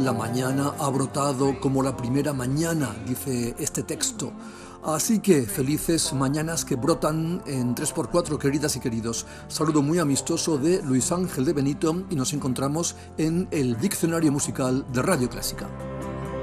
La mañana ha brotado como la primera mañana, dice este texto. Así que felices mañanas que brotan en 3x4, queridas y queridos. Saludo muy amistoso de Luis Ángel de Benito y nos encontramos en el Diccionario Musical de Radio Clásica.